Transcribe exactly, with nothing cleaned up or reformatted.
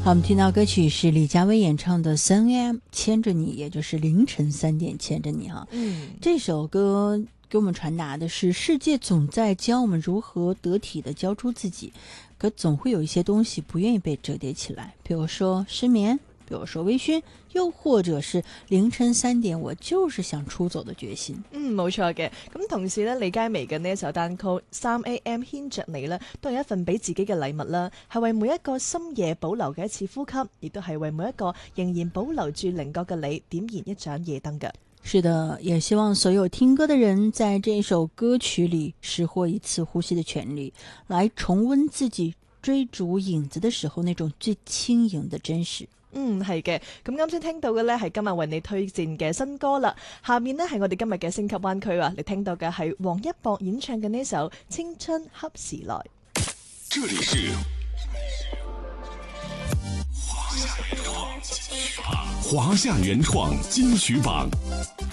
好，我们听到歌曲是李佳薇演唱的三 A M 牵着你，也就是凌晨三点牵着你哈。 嗯， 这首歌给我们传达的是，世界总在教我们如何得体的交出自己，可总会有一些东西不愿意被折叠起来，比如说失眠，比如说微醺，又或者是凌晨三點我就是想出走的決心。 嗯，冇錯嘅。咁同時咧，李佳薇嘅呢一首單曲《三 A M 牽着你》咧，都係一份俾自己嘅禮物啦，係為每一個深夜保留嘅一次呼吸，亦都係為每一個仍然保留住稜角嘅你點燃一盞夜燈嘅。 是的，也希望所有聽歌的人在這首歌曲裏拾獲一次呼吸的權利，來重溫自己追逐影子的時候那種最輕盈的真實。 嗯，係嘅。咁啱先聽到嘅呢係今日為你推薦嘅新歌啦。下面呢係我哋今日嘅星級灣區啊，你聽到嘅係王一博演唱嘅呢首《青春恰時來》。 這裡是華夏原創金曲榜，華夏原創金曲榜。